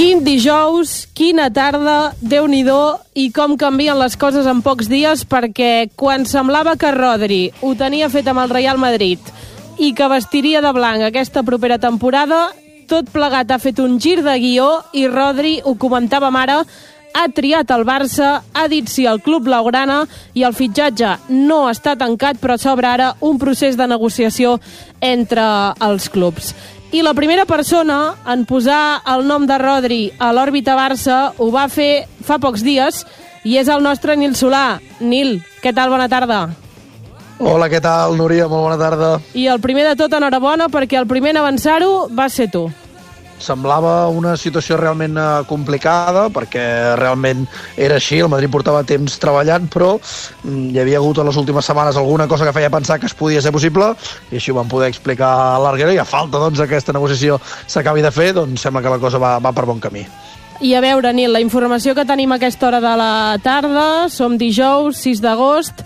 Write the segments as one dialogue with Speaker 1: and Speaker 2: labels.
Speaker 1: Quin dijous, quina tarda, Déu-n'hi-do, i com canvien les coses en pocs dies, perquè quan semblava que Rodri ho tenia fet amb el Real Madrid i que vestiria de blanc aquesta propera temporada, tot plegat ha fet un gir de guió i Rodri, ho comentàvem ara, ha triat el Barça, ha dit sí al club blaugrana i el fitxatge no està tancat, però s'obre ara un procés de negociació entre els clubs. I la primera persona en posar el nom de Rodri a l'òrbita Barça ho va fer fa pocs dies i és el nostre Nil Solà. Nil, què tal? Bona tarda.
Speaker 2: Hola, què tal, Núria? Molt bona tarda.
Speaker 1: I el primer de tot, enhorabona, perquè el primer en avançar-ho va ser tu.
Speaker 2: Semblava una situació realment complicada, perquè realment era així, el Madrid portava temps treballant, però hi havia hagut en les últimes setmanes alguna cosa que feia pensar que es podia ser possible, i així ho vam poder explicar a l'Arguera, i a falta doncs, que aquesta negociació s'acabi de fer, doncs sembla que la cosa va per bon camí.
Speaker 1: I a veure, Nil, la informació que tenim a aquesta hora de la tarda, som dijous, 6 d'agost,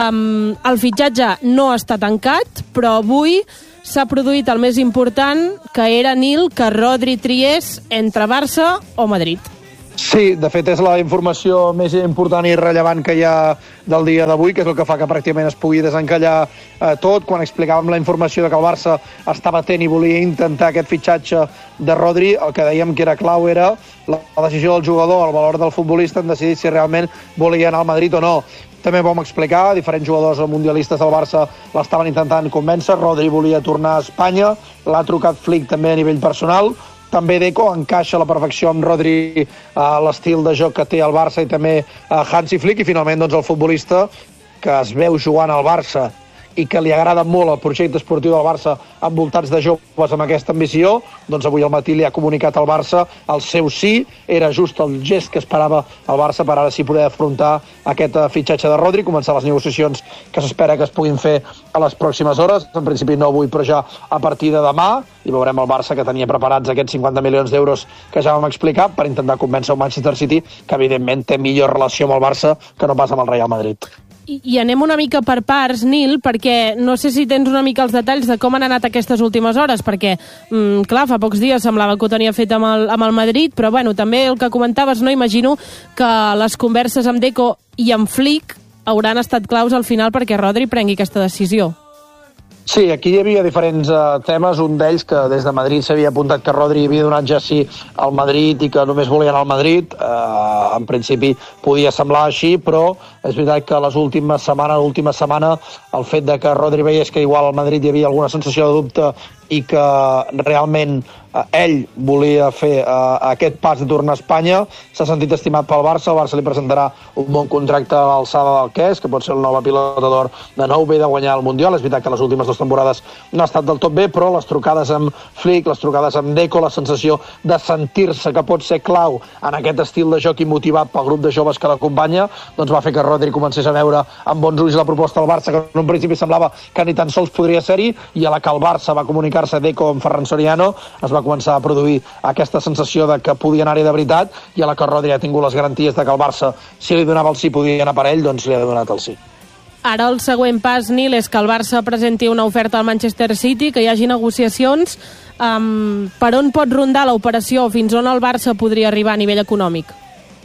Speaker 1: el fitxatge no està tancat, però avui s'ha produït el més important, que era, Nil, que Rodri triés entre Barça o Madrid.
Speaker 2: Sí, de fet és la informació més important i rellevant que hi ha del dia d'avui, que és el que fa que pràcticament es pugui desencallar tot. Quan explicàvem la informació de que el Barça estava atent i volia intentar aquest fitxatge de Rodri, el que dèiem que era clau era la decisió del jugador, el valor del futbolista en decidir si realment volia anar al Madrid o no. També vam explicar, diferents jugadors mundialistes del Barça l'estaven intentant convèncer, Rodri volia tornar a Espanya, l'ha trucat Flick també a nivell personal, també Deco encaixa a la perfecció amb Rodri l'estil de joc que té el Barça i també Hansi Flick, i finalment doncs, el futbolista que es veu jugant al Barça i que li agrada molt el projecte esportiu del Barça envoltats de joves amb aquesta ambició, doncs avui al matí li ha comunicat al Barça el seu sí, era just el gest que esperava el Barça per ara sí poder afrontar aquest fitxatge de Rodri, començar les negociacions que s'espera que es puguin fer a les pròximes hores, en principi no avui però ja a partir de demà, i veurem el Barça que tenia preparats aquests 50 milions d'euros que ja vam explicar per intentar convèncer el Manchester City, que evidentment té millor relació amb el Barça que no pas amb el Real Madrid.
Speaker 1: I anem una mica per parts, Nil, perquè no sé si tens una mica els detalls de com han anat aquestes últimes hores, perquè, clar, fa pocs dies semblava que ho tenia fet amb el Madrid, però bueno, també el que comentaves, no imagino que les converses amb Deco i amb Flick hauran estat claus al final perquè Rodri prengui aquesta decisió.
Speaker 2: Sí, aquí hi havia diferents temes, un d'ells que des de Madrid s'havia apuntat que Rodri havia donat ja sí al Madrid i que només volia anar al Madrid, en principi podia semblar així, però és veritat que l'última setmana el fet de que Rodri veiés que igual al Madrid hi havia alguna sensació de dubte i que realment ell volia fer aquest pas de tornar a Espanya, s'ha sentit estimat pel Barça, el Barça li presentarà un bon contracte a l'alçada del que és, que pot ser el nou pilota d'or de nou, ve de guanyar el Mundial, és veritat que les últimes 2 temporades no ha estat del tot bé, però les trucades amb Flick, les trucades amb Deco, la sensació de sentir-se que pot ser clau en aquest estil de joc i motivat pel grup de joves que l'acompanya, doncs va fer que Rodri comencés a veure amb bons ulls la proposta del Barça, que en un principi semblava que ni tan sols podria ser-hi, i a la que el Barça va comunicar-se Deco amb Ferran Soriano, es va començar a produir aquesta sensació de que podia anar-hi de veritat, i a la que Rodri ha tingut les garanties de que el Barça, si li donava el sí, podia anar per ell, doncs li ha donat el sí.
Speaker 1: Ara el següent pas, Nil, és que el Barça presenti una oferta al Manchester City, que hi hagi negociacions. Per on pot rondar l'operació? Fins on el Barça podria arribar a nivell econòmic?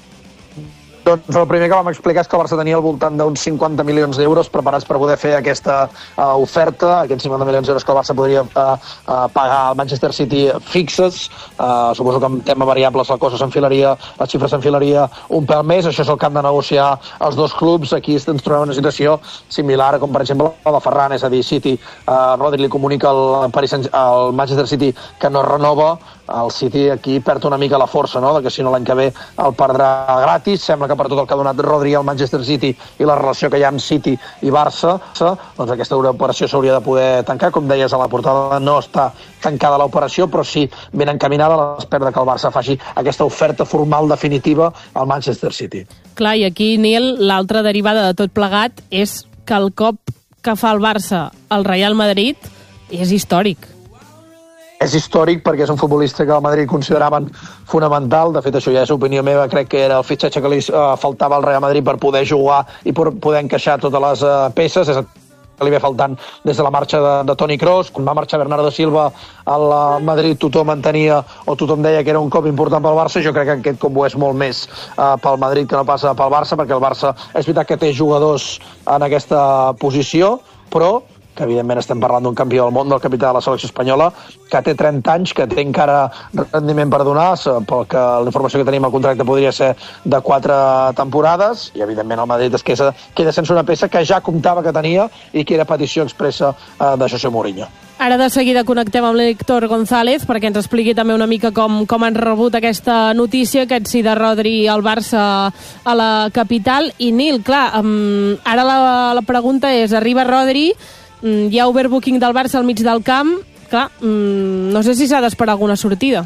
Speaker 2: Doncs el primer que vam explicar és que el Barça tenia al voltant d'uns 50 milions d'euros preparats per poder fer aquesta oferta, aquests 50 milions d'euros que el Barça podria pagar al Manchester City fixes. Suposo que en tema variables la cosa s'enfilaria, la xifra s'enfilaria un pèl més, això és el que han de negociar els dos clubs. Aquí ens trobem una situació similar com per exemple la de Ferran, és a dir, City, Rodri li comunica al Manchester City que no renova, el City aquí perd una mica la força, no?, de que si no l'any que ve el perdrà gratis. Sembla que per tot el que ha donat Rodri al Manchester City i la relació que hi ha amb City i Barça, doncs aquesta operació s'hauria de poder tancar. Com deies a la portada, no està tancada l'operació, però sí ben encaminada a l'espera que el Barça faci aquesta oferta formal definitiva al Manchester City.
Speaker 1: Clar, i aquí, Nil, l'altra derivada de tot plegat és que el cop que fa el Barça al Real Madrid és històric.
Speaker 2: És històric perquè és un futbolista que el Madrid consideraven fonamental. De fet, això ja és opinió meva, crec que era el fitxatge que li faltava al Real Madrid per poder jugar i per poder encaixar totes les peces. És li ve faltant des de la marxa de Toni Kroos. Quan va marxar Bernardo Silva al Madrid tothom entenia o tothom deia que era un cop important pel Barça. Jo crec que aquest cop ho és molt més pel Madrid que no passa pel Barça, perquè el Barça és veritat que té jugadors en aquesta posició, però que evidentment estem parlant d'un campió del món, del capità de la selecció espanyola, que té 30 anys, que té encara rendiment per donar, perquè la informació que tenim al contracte podria ser de 4 temporades, i evidentment el Madrid queda sense una peça que ja comptava que tenia i que era petició expressa de José Mourinho.
Speaker 1: Ara de seguida connectem amb l'Héctor González perquè ens expliqui també una mica com han rebut aquesta notícia, aquest sí de Rodri al Barça a la capital. I Nil, clar, ara la pregunta és, arriba Rodri, hi ha overbooking del Barça al mig del camp, clar, no sé si s'ha d'esperar alguna sortida.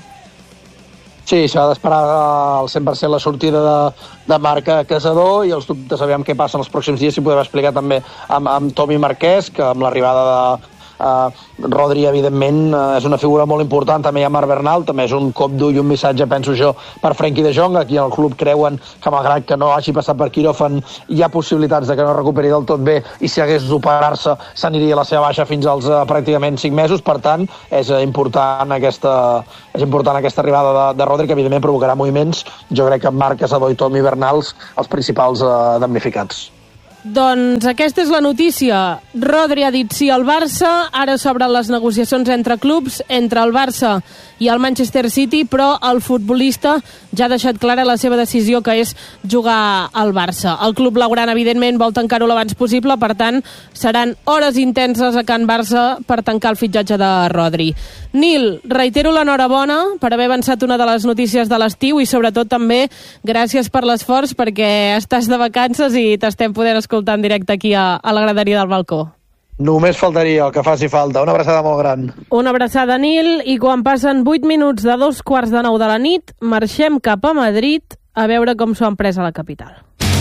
Speaker 2: Sí, s'ha d'esperar al 100% la sortida de Marc Casador i els dubtes, aviam què passa en els pròxims dies, si podem explicar també amb Tomi Marquès, que amb l'arribada de Rodri, evidentment, és una figura molt important. També hi ha Marc Bernal, també és un cop d'ull, un missatge, penso jo, per Frenkie de Jong. Aquí al club creuen que, malgrat que no hagi passat per quiròfan, hi ha possibilitats de que no recuperi del tot bé i si hagués d'operar-se s'aniria a la seva baixa fins als pràcticament 5 mesos. Per tant, és important aquesta arribada de Rodri, que evidentment provocarà moviments. Jo crec que Marc Casador i Tomi Bernals els principals damnificats.
Speaker 1: Doncs aquesta és la notícia. Rodri ha dit sí al Barça, ara s'obren les negociacions entre clubs, entre el Barça i el Manchester City, però el futbolista ja ha deixat clara la seva decisió, que és jugar al Barça. El club blaugrana, evidentment, vol tancar-ho l'abans possible, per tant, seran hores intenses a Can Barça per tancar el fitxatge de Rodri. Nil, reitero l'enhorabona per haver avançat una de les notícies de l'estiu i sobretot també gràcies per l'esforç, perquè estàs de vacances i t'estem podent escoltar en directe aquí a la graderia del balcó.
Speaker 2: Només faltaria el que faci falta. Una abraçada molt gran.
Speaker 1: Una abraçada, Nil, i quan passen 8 minuts de 8:45 de la nit, marxem cap a Madrid a veure com s'ho han pres a la capital.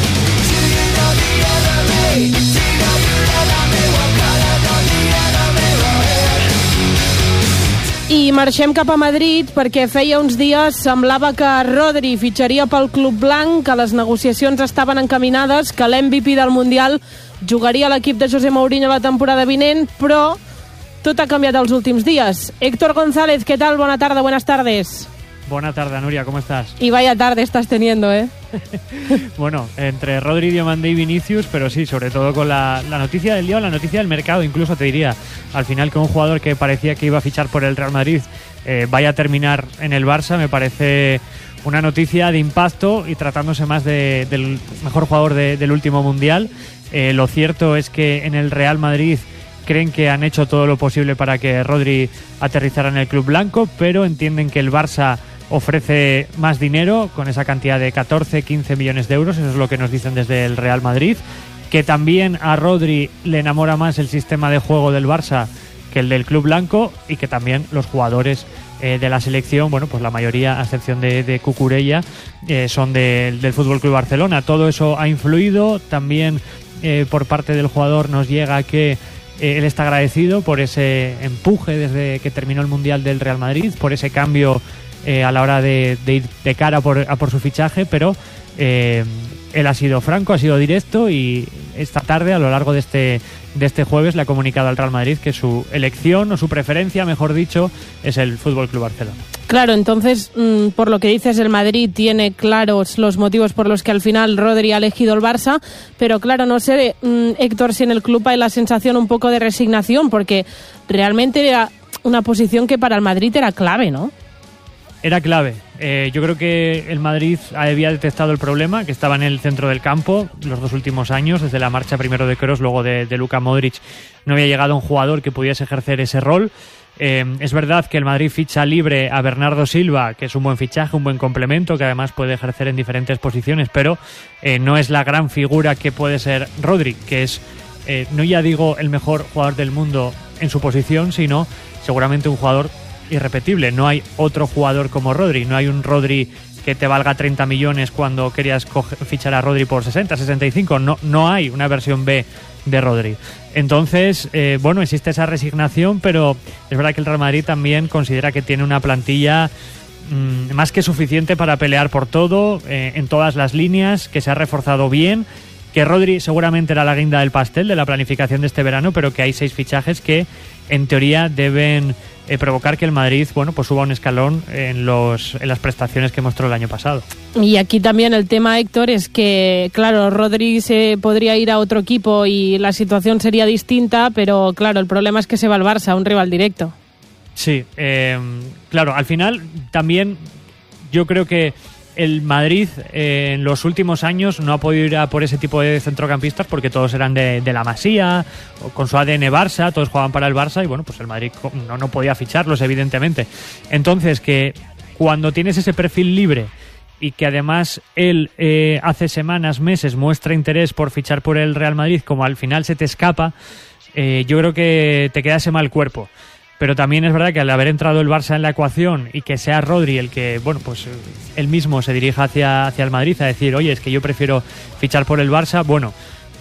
Speaker 1: I marxem cap a Madrid perquè feia uns dies semblava que Rodri fitxaria pel club blanc, que les negociacions estaven encaminades, que l'MVP del Mundial jugaria a l'equip de José Mourinho la temporada vinent, però tot ha canviat els últims dies. Héctor González, ¿qué tal? Buena tarde, buenas tardes.
Speaker 3: Buena tarde, Nuria, ¿cómo estás?
Speaker 1: Y vaya tarde estás teniendo, ¿eh?
Speaker 3: Bueno, entre Rodri, Diomande y Vinicius, pero sí, sobre todo con la noticia del día o la noticia del mercado, incluso te diría. Al final, que un jugador que parecía que iba a fichar por el Real Madrid vaya a terminar en el Barça, me parece una noticia de impacto y tratándose más del mejor jugador del último Mundial. Lo cierto es que en el Real Madrid creen que han hecho todo lo posible para que Rodri aterrizara en el club blanco, pero entienden que el Barça ofrece más dinero con esa cantidad de 14-15 millones de euros, eso es lo que nos dicen desde el Real Madrid, que también a Rodri le enamora más el sistema de juego del Barça que el del club blanco y que también los jugadores de la selección, bueno, pues la mayoría, a excepción de Cucurella, son del FC Barcelona. Todo eso ha influido, también por parte del jugador nos llega que él está agradecido por ese empuje desde que terminó el Mundial del Real Madrid, por ese cambio a la hora de ir de cara a por su fichaje, pero él ha sido franco, ha sido directo y esta tarde, a lo largo de este jueves, le ha comunicado al Real Madrid que su elección o su preferencia, mejor dicho, es el FC Barcelona.
Speaker 1: Claro, entonces, por lo que dices, el Madrid tiene claros los motivos por los que al final Rodri ha elegido el Barça, pero claro, no sé, Héctor, si en el club hay la sensación un poco de resignación, porque realmente era una posición que para el Madrid era clave, ¿no?
Speaker 3: Era clave. Yo creo que el Madrid había detectado el problema, que estaba en el centro del campo los 2 últimos años, desde la marcha primero de Kroos, luego de Luka Modric. No había llegado un jugador que pudiese ejercer ese rol. Es verdad que el Madrid ficha libre a Bernardo Silva, que es un buen fichaje, un buen complemento, que además puede ejercer en diferentes posiciones, pero no es la gran figura que puede ser Rodri, que es, no ya digo el mejor jugador del mundo en su posición, sino seguramente un jugador irrepetible. No hay otro jugador como Rodri, no hay un Rodri que te valga 30 millones cuando querías fichar a Rodri por 60, 65, no hay una versión B de Rodri. Entonces, bueno, existe esa resignación, pero es verdad que el Real Madrid también considera que tiene una plantilla más que suficiente para pelear por todo, en todas las líneas, que se ha reforzado bien que Rodri seguramente era la guinda del pastel de la planificación de este verano, pero que hay 6 fichajes que en teoría deben provocar que el Madrid, bueno, pues suba un escalón en las prestaciones que mostró el año pasado.
Speaker 1: Y aquí también el tema, Héctor, es que, claro, Rodri se podría ir a otro equipo y la situación sería distinta, pero claro, el problema es que se va al Barça, un rival directo.
Speaker 3: Sí, claro, al final también yo creo que el Madrid en los últimos años no ha podido ir a por ese tipo de centrocampistas porque todos eran de la Masía, o con su ADN Barça, todos jugaban para el Barça y bueno, pues el Madrid no podía ficharlos, evidentemente. Entonces, que cuando tienes ese perfil libre y que además él hace semanas, meses muestra interés por fichar por el Real Madrid, como al final se te escapa, yo creo que te queda ese mal cuerpo. Pero también es verdad que al haber entrado el Barça en la ecuación y que sea Rodri el que, bueno, pues él mismo se dirija hacia el Madrid a decir, oye, es que yo prefiero fichar por el Barça, bueno,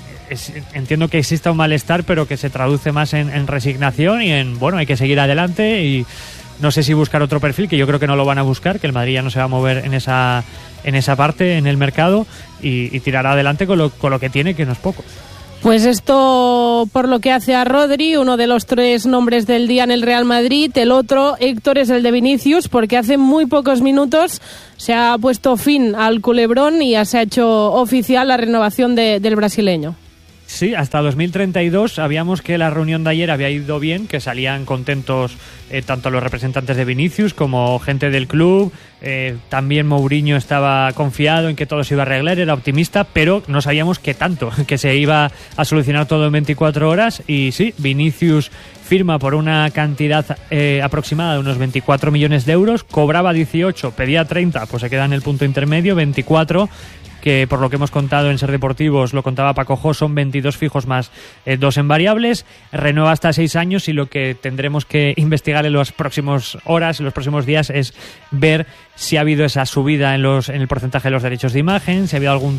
Speaker 3: entiendo que exista un malestar, pero que se traduce más en resignación y en, bueno, hay que seguir adelante y no sé si buscar otro perfil, que yo creo que no lo van a buscar, que el Madrid ya no se va a mover en esa parte, en el mercado, y tirará adelante con lo que tiene, que no es poco.
Speaker 1: Pues esto por lo que hace a Rodri, uno de los 3 nombres del día en el Real Madrid. El otro, Héctor, es el de Vinicius, porque hace muy pocos minutos se ha puesto fin al culebrón y ya se ha hecho oficial la renovación del brasileño.
Speaker 3: Sí, hasta 2032 sabíamos que la reunión de ayer había ido bien, que salían contentos tanto los representantes de Vinicius como gente del club. También Mourinho estaba confiado en que todo se iba a arreglar, era optimista, pero no sabíamos qué tanto, que se iba a solucionar todo en 24 horas. Y sí, Vinicius firma por una cantidad aproximada de unos 24 millones de euros, cobraba 18, pedía 30, pues se queda en el punto intermedio, 24, que por lo que hemos contado en Ser Deportivos, lo contaba Paco Jo, son 22 fijos más 2 en variables, renueva hasta 6 años y lo que tendremos que investigar en las próximas horas, en los próximos días, es ver si ha habido esa subida en el porcentaje de los derechos de imagen, si ha habido algún